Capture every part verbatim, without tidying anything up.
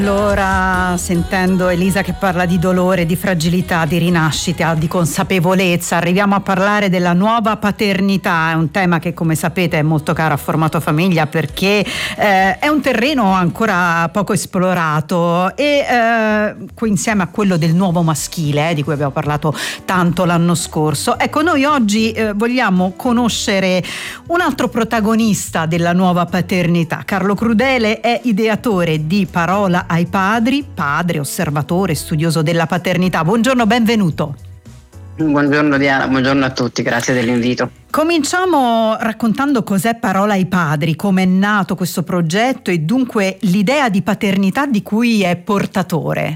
Allora, sentendo Elisa che parla di dolore, di fragilità, di rinascita, di consapevolezza, arriviamo a parlare della nuova paternità. È un tema che, come sapete, è molto caro a Formato Famiglia perché eh, è un terreno ancora poco esplorato e eh, insieme a quello del nuovo maschile, eh, di cui abbiamo parlato tanto l'anno scorso. Ecco, noi oggi eh, vogliamo conoscere un altro protagonista della nuova paternità. Carlo Crudele è ideatore di Parola ai Padri, padre, osservatore, studioso della paternità. Buongiorno, benvenuto. Buongiorno Diana, buongiorno a tutti, grazie dell'invito. Cominciamo raccontando cos'è Parola ai Padri, come è nato questo progetto e dunque l'idea di paternità di cui è portatore.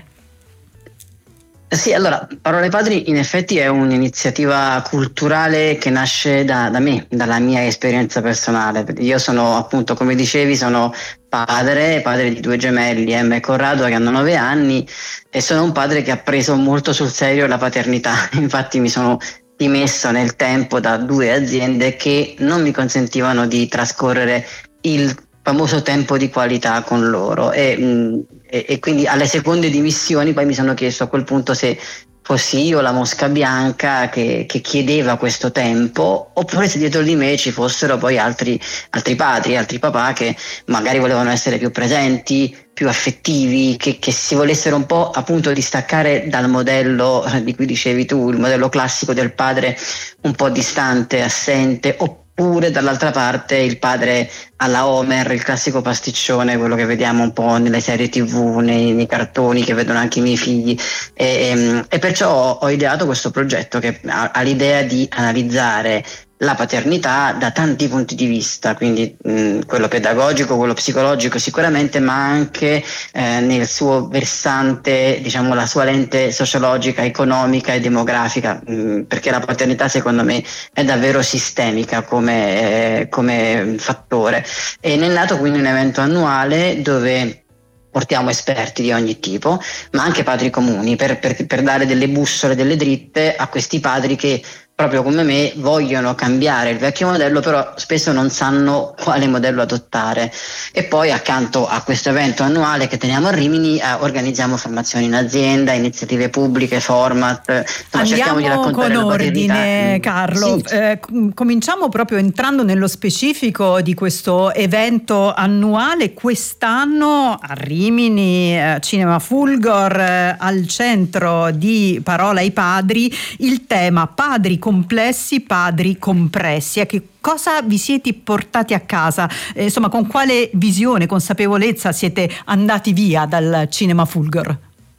Sì, allora, Parola ai Padri in effetti è un'iniziativa culturale che nasce da, da me, dalla mia esperienza personale. Io sono, appunto, come dicevi, sono padre, padre di due gemelli, Emma e Corrado, che hanno nove anni, e sono un padre che ha preso molto sul serio la paternità. Infatti mi sono dimesso nel tempo da due aziende che non mi consentivano di trascorrere il famoso tempo di qualità con loro e, mh, e, e quindi alle seconde dimissioni poi mi sono chiesto a quel punto se fossi io la mosca bianca che, che chiedeva questo tempo, oppure se dietro di me ci fossero poi altri, altri padri, altri papà che magari volevano essere più presenti, più affettivi, che, che si volessero un po' appunto distaccare dal modello di cui dicevi tu, il modello classico del padre un po' distante, assente, oppure dall'altra parte il padre alla Homer, il classico pasticcione, quello che vediamo un po' nelle serie tv, nei, nei cartoni che vedono anche i miei figli, e, e, e perciò ho, ho ideato questo progetto che ha, ha l'idea di analizzare la paternità da tanti punti di vista, quindi mh, quello pedagogico, quello psicologico sicuramente, ma anche eh, nel suo versante, diciamo la sua lente sociologica, economica e demografica, mh, perché la paternità secondo me è davvero sistemica come, eh, come fattore. E ne è nato quindi un evento annuale dove portiamo esperti di ogni tipo, ma anche padri comuni, per, per, per dare delle bussole, delle dritte a questi padri che proprio come me vogliono cambiare il vecchio modello, però spesso non sanno quale modello adottare. E poi accanto a questo evento annuale che teniamo a Rimini eh, organizziamo formazioni in azienda, iniziative pubbliche, format. Insomma, andiamo di raccontare con ordine, Carlo. Sì. Eh, cominciamo proprio entrando nello specifico di questo evento annuale. Quest'anno a Rimini, eh, Cinema Fulgor, eh, al centro di Parola ai Padri, il tema padri complessi, padri compressi. A che cosa vi siete portati a casa? Eh, insomma, con quale visione, consapevolezza siete andati via dal Cinema Fulgor?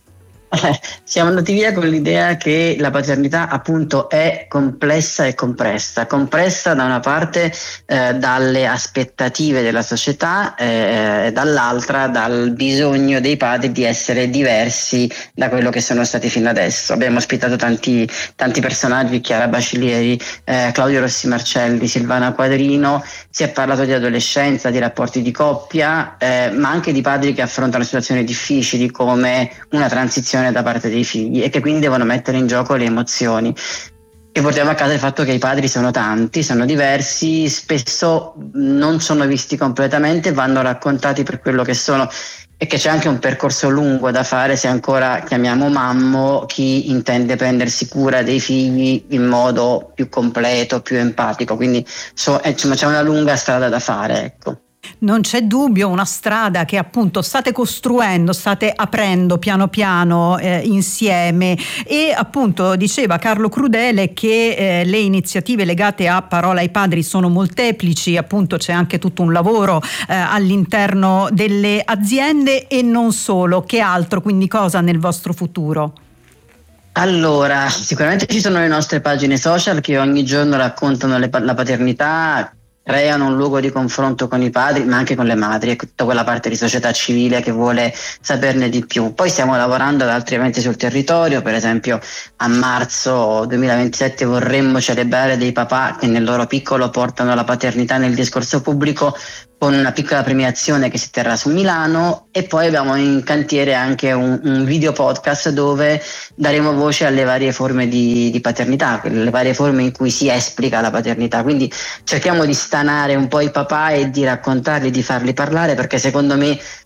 Eh, siamo andati via con l'idea che la paternità appunto è complessa e compressa, compressa da una parte eh, dalle aspettative della società e eh, dall'altra dal bisogno dei padri di essere diversi da quello che sono stati fino adesso. Abbiamo ospitato tanti, tanti personaggi, Chiara Bacilieri, eh, Claudio Rossi Marcelli, Silvana Quadrino, si è parlato di adolescenza, di rapporti di coppia, eh, ma anche di padri che affrontano situazioni difficili come una transizione da parte dei figli e che quindi devono mettere in gioco le emozioni. E portiamo a casa il fatto che i padri sono tanti, sono diversi, spesso non sono visti completamente, vanno raccontati per quello che sono e che c'è anche un percorso lungo da fare se ancora chiamiamo mammo chi intende prendersi cura dei figli in modo più completo, più empatico, quindi so, insomma, c'è una lunga strada da fare, ecco. Non c'è dubbio, una strada che appunto state costruendo, state aprendo piano piano eh, insieme, e appunto diceva Carlo Crudele che eh, le iniziative legate a Parola ai Padri sono molteplici, appunto c'è anche tutto un lavoro eh, all'interno delle aziende e non solo. Che altro, quindi cosa nel vostro futuro? Allora, sicuramente ci sono le nostre pagine social che ogni giorno raccontano le, la paternità, creano un luogo di confronto con i padri ma anche con le madri e tutta quella parte di società civile che vuole saperne di più. Poi stiamo lavorando ad altri eventi sul territorio, per esempio a marzo duemilaventisette vorremmo celebrare dei papà che nel loro piccolo portano la paternità nel discorso pubblico con una piccola premiazione che si terrà su Milano, e poi abbiamo in cantiere anche un, un video podcast dove daremo voce alle varie forme di, di paternità, le varie forme in cui si esplica la paternità, quindi cerchiamo di stanare un po' i papà e di raccontarli, di farli parlare, perché secondo me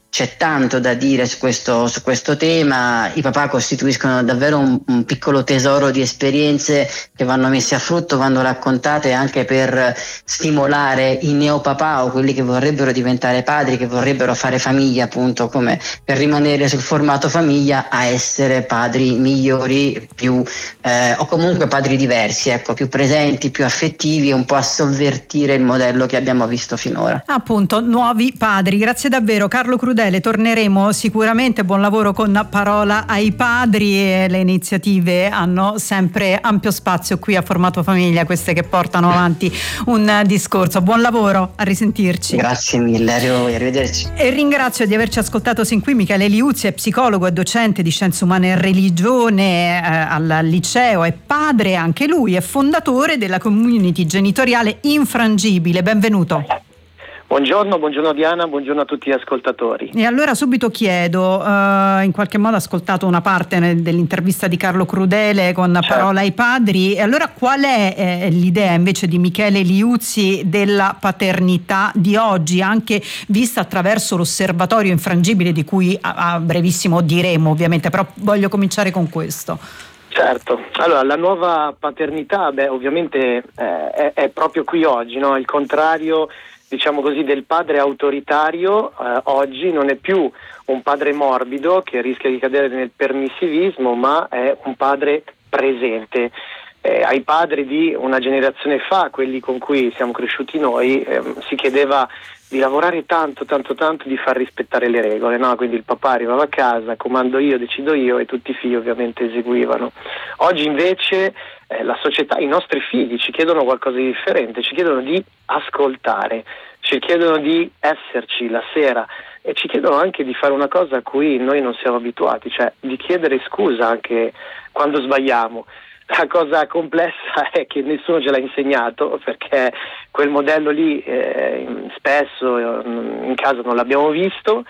c'è tanto da dire su questo, su questo tema. I papà costituiscono davvero un, un piccolo tesoro di esperienze che vanno messe a frutto, vanno raccontate anche per stimolare i neopapà o quelli che vorrebbero diventare padri, che vorrebbero fare famiglia, appunto, come per rimanere sul formato famiglia, a essere padri migliori, più eh, o comunque padri diversi, ecco, più presenti, più affettivi, un po' a sovvertire il modello che abbiamo visto finora. Appunto, nuovi padri. Grazie davvero Carlo Crudele. Torneremo sicuramente, buon lavoro con Parola ai Padri, e le iniziative hanno sempre ampio spazio qui a Formato Famiglia, queste che portano avanti un discorso. Buon lavoro, a risentirci. Grazie mille, arrivederci. E ringrazio di averci ascoltato sin qui Michele Liuzzi, è psicologo e docente di Scienze Umane e Religione eh, al liceo, è padre anche lui, è fondatore della community genitoriale Infrangibile. Benvenuto. Buongiorno, buongiorno Diana, buongiorno a tutti gli ascoltatori. E allora subito chiedo, uh, in qualche modo ho ascoltato una parte nel, dell'intervista di Carlo Crudele con certo. Parola ai Padri, e allora qual è eh, l'idea invece di Michele Liuzzi della paternità di oggi, anche vista attraverso l'osservatorio Infrangibile di cui a, a brevissimo diremo ovviamente, però voglio cominciare con questo. Certo, allora la nuova paternità, beh ovviamente eh, è, è proprio qui oggi, no? Il contrario, diciamo così, del padre autoritario eh, oggi non è più un padre morbido che rischia di cadere nel permissivismo, ma è un padre presente. Eh, ai padri di una generazione fa, quelli con cui siamo cresciuti noi, eh, si chiedeva di lavorare tanto, tanto, tanto, di far rispettare le regole, no? Quindi il papà arrivava a casa, comando io, decido io, e tutti i figli ovviamente eseguivano. Oggi invece eh, la società, i nostri figli ci chiedono qualcosa di differente, ci chiedono di ascoltare, ci chiedono di esserci la sera e ci chiedono anche di fare una cosa a cui noi non siamo abituati, cioè di chiedere scusa anche quando sbagliamo. La cosa complessa è che nessuno ce l'ha insegnato, perché quel modello lì eh, spesso in casa non l'abbiamo visto,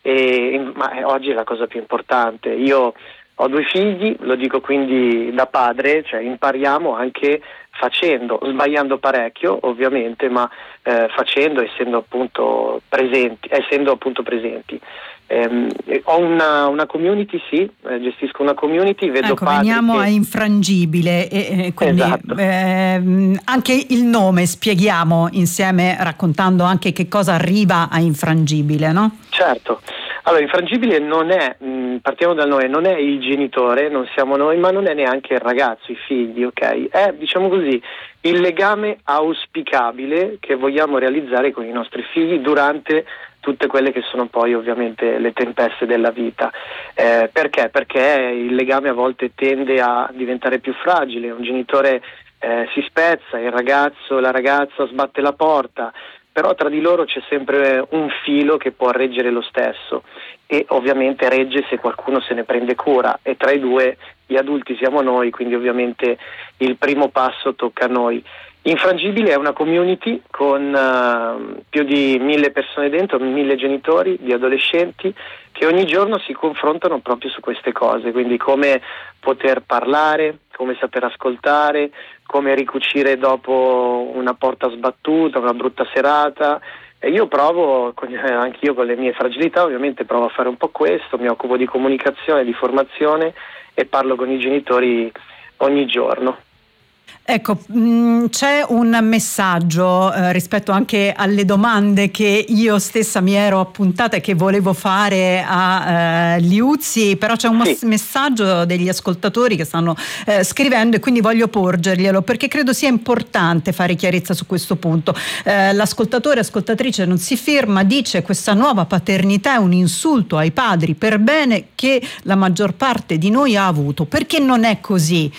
e, ma oggi è la cosa più importante. Io ho due figli, lo dico quindi da padre, cioè impariamo anche facendo, sbagliando parecchio ovviamente, ma eh, facendo, essendo appunto presenti, essendo appunto presenti. Eh, ho una, una community, sì, eh, gestisco una community, vedo ecco, padri veniamo che... a Infrangibile, e, e quindi esatto. eh, anche il nome spieghiamo insieme, raccontando anche che cosa arriva a Infrangibile, no? Certo. Allora, Infrangibile non è, mh, partiamo dal nome, non è il genitore, non siamo noi, ma non è neanche il ragazzo, i figli, ok? È, diciamo così, il legame auspicabile che vogliamo realizzare con i nostri figli durante tutte quelle che sono poi ovviamente le tempeste della vita. Eh, perché? Perché il legame a volte tende a diventare più fragile, un genitore eh, si spezza, il ragazzo, la ragazza sbatte la porta, però tra di loro c'è sempre un filo che può reggere lo stesso, e ovviamente regge se qualcuno se ne prende cura, e tra i due gli adulti siamo noi, quindi ovviamente il primo passo tocca a noi. Infrangibile è una community con uh, più di mille persone dentro, mille genitori di adolescenti che ogni giorno si confrontano proprio su queste cose, quindi come poter parlare, come saper ascoltare, come ricucire dopo una porta sbattuta, una brutta serata. E io provo, anch'io con le mie fragilità ovviamente, provo a fare un po' questo, mi occupo di comunicazione, di formazione e parlo con i genitori ogni giorno. Ecco, mh, c'è un messaggio eh, rispetto anche alle domande che io stessa mi ero appuntata e che volevo fare a eh, Liuzzi, però c'è un sì. messaggio degli ascoltatori che stanno eh, scrivendo, e quindi voglio porgerglielo perché credo sia importante fare chiarezza su questo punto. Eh, l'ascoltatore, ascoltatrice non si firma, dice: questa nuova paternità è un insulto ai padri per bene che la maggior parte di noi ha avuto. Perché non è così,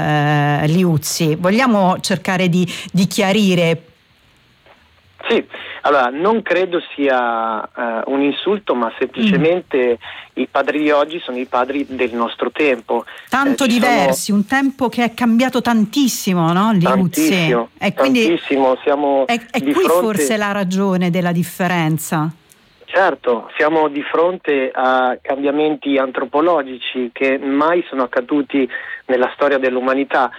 eh, Liuzzi? Vogliamo cercare di, di chiarire. Sì, allora non credo sia uh, un insulto, ma semplicemente mm. i padri di oggi sono i padri del nostro tempo. Tanto eh, diversi, sono... un tempo che è cambiato tantissimo, no? Liuzzi? Tantissimo, e quindi tantissimo. Siamo è, è di qui fronte... forse la ragione della differenza. Certo, siamo di fronte a cambiamenti antropologici che mai sono accaduti nella storia dell'umanità.